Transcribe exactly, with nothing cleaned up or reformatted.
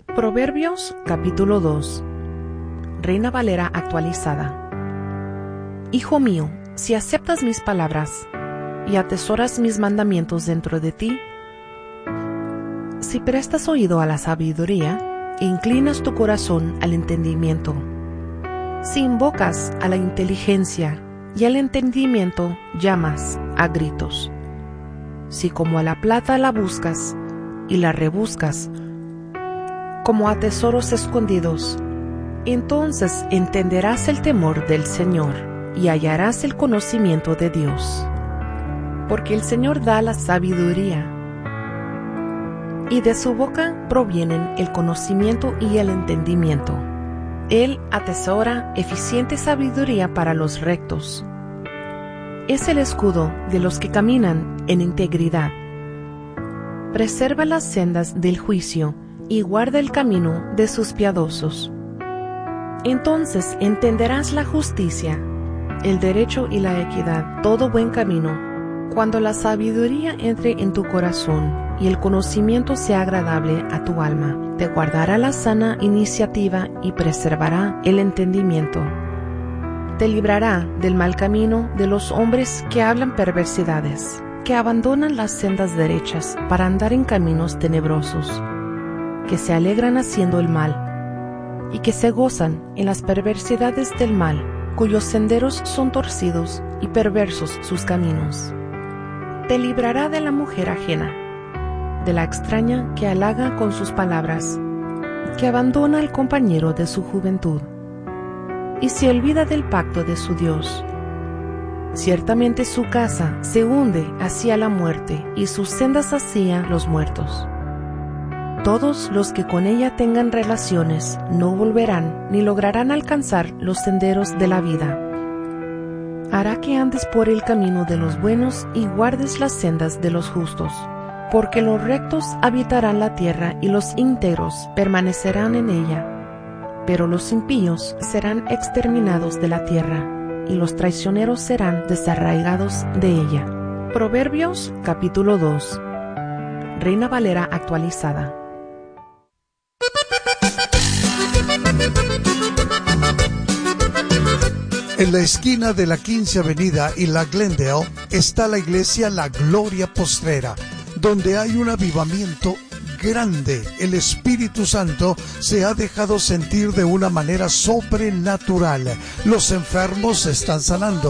Proverbios capítulo dos, Reina Valera actualizada. Hijo mío, si aceptas mis palabras y atesoras mis mandamientos dentro de ti, si prestas oído a la sabiduría e inclinas tu corazón al entendimiento, si invocas a la inteligencia y al entendimiento llamas a gritos, si como a la plata la buscas y la rebuscas como a tesoros escondidos, entonces entenderás el temor del Señor y hallarás el conocimiento de Dios. Porque el Señor da la sabiduría, y de su boca provienen el conocimiento y el entendimiento. Él atesora eficiente sabiduría para los rectos. Es el escudo de los que caminan en integridad. Preserva las sendas del juicio y guarda el camino de sus piadosos. Entonces entenderás la justicia, el derecho y la equidad, todo buen camino, cuando la sabiduría entre en tu corazón y el conocimiento sea agradable a tu alma. Te guardará la sana iniciativa y preservará el entendimiento. Te librará del mal camino de los hombres que hablan perversidades, que abandonan las sendas derechas para andar en caminos tenebrosos, que se alegran haciendo el mal, y que se gozan en las perversidades del mal, cuyos senderos son torcidos y perversos sus caminos. Te librará de la mujer ajena, de la extraña que halaga con sus palabras, que abandona al compañero de su juventud, y se olvida del pacto de su Dios. Ciertamente su casa se hunde hacia la muerte, y sus sendas hacia los muertos. Todos los que con ella tengan relaciones no volverán ni lograrán alcanzar los senderos de la vida. Hará que andes por el camino de los buenos y guardes las sendas de los justos, porque los rectos habitarán la tierra y los íntegros permanecerán en ella. Pero los impíos serán exterminados de la tierra, y los traicioneros serán desarraigados de ella. Proverbios capítulo dos, Reina Valera actualizada. En la esquina de la quince Avenida y la Glendale está la iglesia La Gloria Postrera, donde hay un avivamiento grande. El Espíritu Santo se ha dejado sentir de una manera sobrenatural. Los enfermos se están sanando.